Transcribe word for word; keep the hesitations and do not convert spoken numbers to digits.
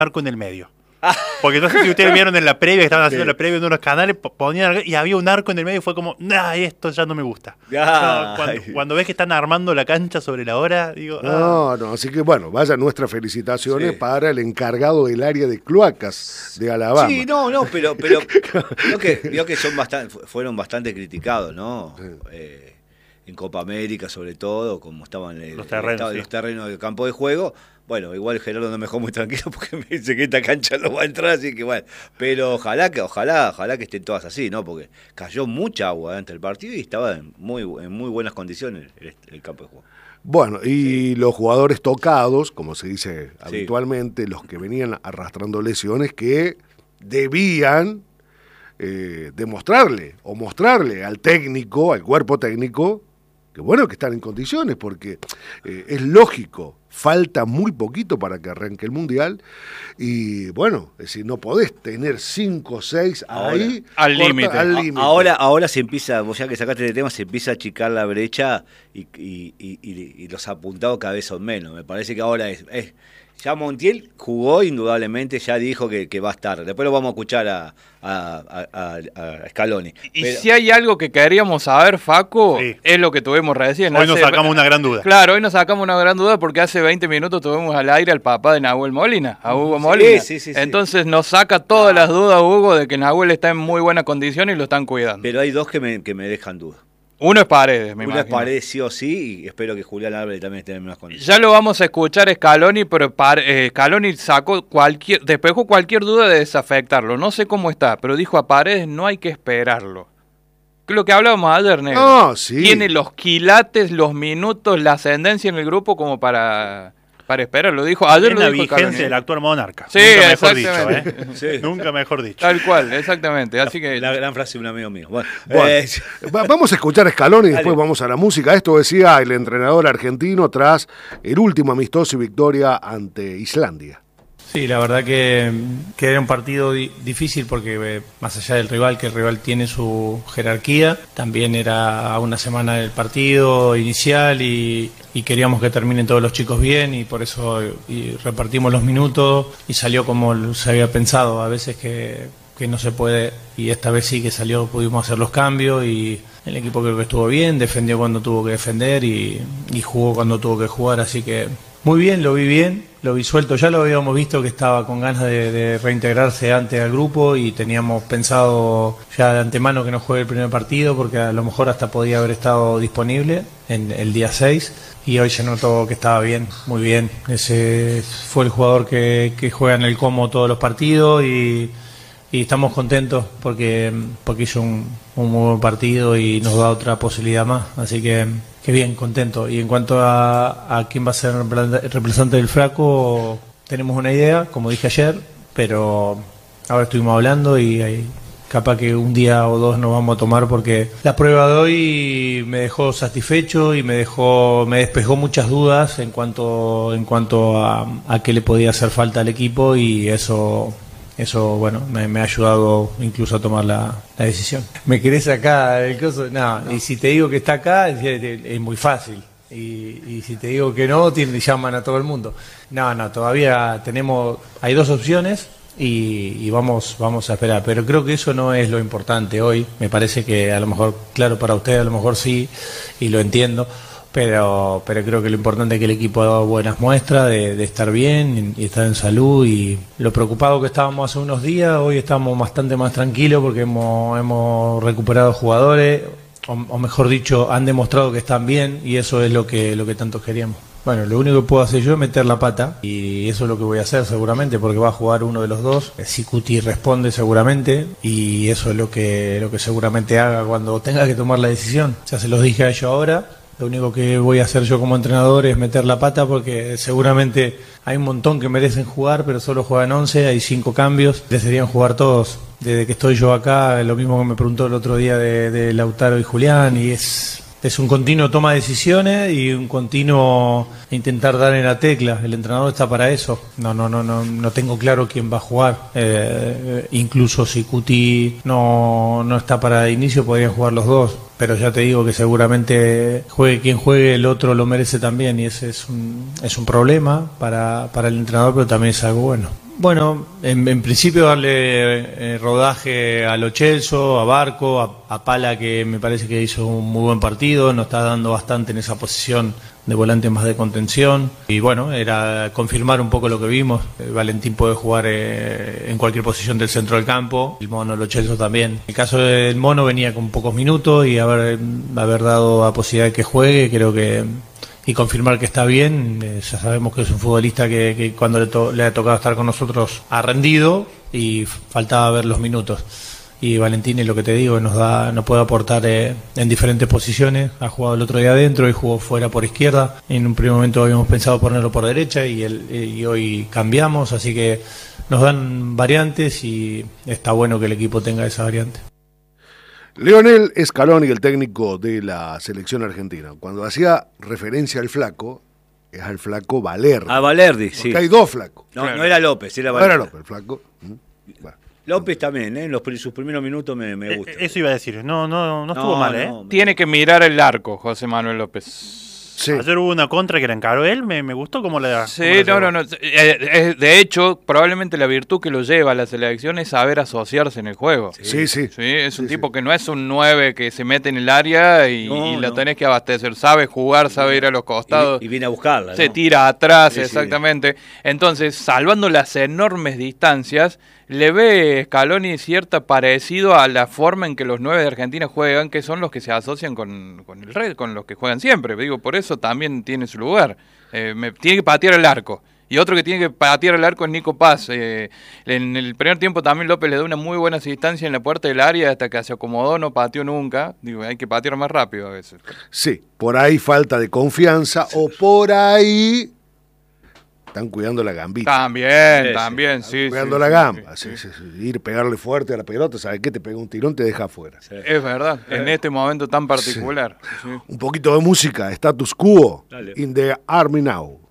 arco en el medio. Porque no sé si ustedes vieron en la previa, que estaban haciendo Sí. la previa en unos canales, ponían y había un arco en el medio y fue como, nah, esto ya no me gusta. Ay. No, cuando, cuando ves que están armando la cancha sobre la hora, digo, No, ah. no, así que bueno, vaya nuestras felicitaciones Sí. para el encargado del área de cloacas de Alabama. Sí, no, no, pero, pero vio que, vio que son bastante, fueron bastante criticados, ¿no? Sí. Eh, en Copa América, sobre todo, como estaban en Los terrenos, estado- sí. los terrenos del campo de juego. Bueno, igual Gerardo no me dejó muy tranquilo porque me dice que esta cancha no va a entrar, así que bueno. Pero ojalá que, ojalá, ojalá que estén todas así, ¿no? Porque cayó mucha agua durante el partido y estaba en muy, en muy buenas condiciones el, el campo de juego. Bueno, y los jugadores tocados, como se dice Sí. habitualmente, los que venían arrastrando lesiones que debían eh, demostrarle o mostrarle al técnico, al cuerpo técnico, que bueno que están en condiciones, porque eh, es lógico, falta muy poquito para que arranque el Mundial, y bueno, es decir, no podés tener cinco o seis ahí Al corta- límite. al A- límite. Ahora, ahora se empieza, vos ya que sacaste el tema, se empieza a achicar la brecha y, y- y- y- y los apuntados cada vez son menos. Me parece que ahora es, es- ya Montiel jugó indudablemente, ya dijo que, que va a estar. Después lo vamos a escuchar a, a, a- a- a Scaloni. Y Pero- si hay algo que queríamos saber, Facu, Sí. es lo que tuvimos recién. Hoy nos Hace- sacamos una gran duda. Claro, hoy nos sacamos una gran duda porque hace veinte minutos tuvimos al aire al papá de Nahuel Molina, a Hugo Sí, Molina. sí, sí, sí. Entonces nos saca todas las dudas, Hugo, de que Nahuel está en muy buena condición y lo están cuidando. pero hay dos que me, que me dejan duda. Uno es Paredes, me Una es imagino. Paredes sí o sí, y espero que Julián Álvarez también esté en unas condiciones. Ya lo vamos a escuchar a Scaloni, pero Par- eh, Scaloni sacó cualquier, despejó cualquier duda de desafectarlo. No sé cómo está, pero dijo a Paredes no hay que esperarlo. Que es lo que hablábamos ayer, Negro. No, sí. Tiene los quilates, los minutos, la ascendencia en el grupo como para, para esperarlo. Dijo, ayer Es lo la dijo vigencia Scaloni. del actual monarca. Sí, Nunca mejor dicho, exactamente. ¿eh? Sí. Nunca mejor dicho. Tal cual, exactamente. Así que La gran frase de un amigo mío. Bueno, Bueno, eh, va- vamos a escuchar a Scaloni y después Dale. vamos a la música. Esto decía el entrenador argentino tras el último amistoso y victoria ante Islandia. Sí, la verdad que, que era un partido di- difícil porque eh, más allá del rival, que el rival tiene su jerarquía, también era una semana del partido inicial y, y queríamos que terminen todos los chicos bien y por eso eh, y repartimos los minutos y salió como se había pensado, a veces que, que no se puede y esta vez sí que salió, pudimos hacer los cambios y el equipo creo que estuvo bien, defendió cuando tuvo que defender y, y jugó cuando tuvo que jugar, así que muy bien, lo vi bien, lo vi suelto, ya lo habíamos visto que estaba con ganas de, de reintegrarse antes al grupo y teníamos pensado ya de antemano que no juegue el primer partido porque a lo mejor hasta podía haber estado disponible en el día seis y hoy se notó que estaba bien, muy bien, ese fue el jugador que, que juega en el Como todos los partidos y, y estamos contentos porque, porque hizo un, un muy buen partido y nos da otra posibilidad más, así que que bien, contento. Y en cuanto a, a quién va a ser el representante del Flaco, tenemos una idea, como dije ayer, pero ahora estuvimos hablando y hay, capaz que un día o dos nos vamos a tomar porque la prueba de hoy me dejó satisfecho y me dejó, me despejó muchas dudas en cuanto, en cuanto a, a qué le podía hacer falta al equipo y eso... Eso, bueno, me, me ha ayudado incluso a tomar la, la decisión. ¿Me querés acá el coso? No, y si te digo que está acá, es, es muy fácil. Y, y si te digo que no, tiene, llaman a todo el mundo. No, no, todavía tenemos, hay dos opciones y, y vamos, vamos a esperar. Pero creo que eso no es lo importante hoy. Me parece que a lo mejor, claro, para usted a lo mejor sí, y lo entiendo. Pero, pero creo que lo importante es que el equipo ha dado buenas muestras de, de estar bien y estar en salud y lo preocupado que estábamos hace unos días, hoy estamos bastante más tranquilos porque hemos, hemos recuperado jugadores o, o mejor dicho, han demostrado que están bien y eso es lo que, lo que tanto queríamos. Bueno, lo único que puedo hacer yo es meter la pata y eso es lo que voy a hacer seguramente porque va a jugar uno de los dos. Si Cuti responde seguramente y eso es lo que, lo que seguramente haga cuando tenga que tomar la decisión. Ya se los dije a ellos ahora. Lo único que voy a hacer yo como entrenador es meter la pata porque seguramente hay un montón que merecen jugar, pero solo juegan once, hay cinco cambios, desearían jugar todos. Desde que estoy yo acá, lo mismo que me preguntó el otro día de, de Lautaro y Julián, y es, es un continuo toma de decisiones y un continuo intentar dar en la tecla. El entrenador está para eso. No, no, no, no, no tengo claro quién va a jugar. Eh, incluso si Cuti no, no está para el inicio, podrían jugar los dos. Pero ya te digo que seguramente juegue quien juegue, el otro lo merece también y ese es un, es un problema para, para el entrenador, pero también es algo bueno. Bueno, en, en principio darle eh, rodaje a Lo Celso, a Barco, a, a Pala, que me parece que hizo un muy buen partido, nos está dando bastante en esa posición de volante más de contención. Y bueno, era confirmar un poco lo que vimos. Eh, Valentín puede jugar eh, en cualquier posición del centro del campo, el Mono Lo Celso también. En el caso del Mono venía con pocos minutos y haber, haber dado la posibilidad de que juegue, creo que... y confirmar que está bien. Eh, ya sabemos que es un futbolista que, que cuando le, to- le ha tocado estar con nosotros ha rendido y f- faltaba ver los minutos. Y Valentín, es lo que te digo, nos da, nos puede aportar eh, en diferentes posiciones. Ha jugado el otro día adentro y jugó fuera por izquierda. En un primer momento habíamos pensado ponerlo por derecha y, el, y hoy cambiamos, así que nos dan variantes y está bueno que el equipo tenga esa variante. Lionel Scaloni, el técnico de la selección argentina, cuando hacía referencia al flaco, es al flaco Valerdi. A Valerdi, Porque sí. hay dos flacos. No, Claro. no era López, era No Valerdi. era López, el flaco. ¿Mm? Bueno. López también, ¿eh? En los, pri- sus primeros minutos me, me Eh, gusta. Eso iba a decir. No, no, no estuvo No, mal, ¿eh? no, Tiene que mirar el arco, José Manuel López. Sí. Ayer hubo una contra que la encaró él. Me, me gustó cómo la. Sí, cómo la no, llevó. no, no. Eh, eh, De hecho, probablemente la virtud que lo lleva a la selección es saber asociarse en el juego. Sí, Sí, sí. es un Sí, tipo sí. que no es un nueve que se mete en el área y, No, y la no. tenés que abastecer. Sabe jugar, sabe ir a los costados. Y, y viene a buscarla, Se ¿no? tira atrás, Sí, sí. exactamente. Entonces, salvando las enormes distancias, le ve Scaloni cierta parecido a la forma en que los nueve de Argentina juegan, que son los que se asocian con, con el red, con los que juegan siempre. Digo, por eso también tiene su lugar. Eh, me, tiene que patear el arco. Y otro que tiene que patear el arco es Nico Paz. Eh, en el primer tiempo también López le da una muy buena asistencia en la puerta del área hasta que se acomodó, no pateó nunca. Digo, hay que patear más rápido a veces. Sí, por ahí falta de confianza o por ahí están cuidando la gambita. También, Sí, sí. también, sí. cuidando sí, la sí, gamba. sí, Sí, sí. sí, sí. Ir pegarle fuerte a la pelota, ¿sabes qué? Te pega un tirón, te deja afuera. Sí. Es verdad, en este momento tan particular. Sí. Un poquito de música, status quo, Dale. in the army now.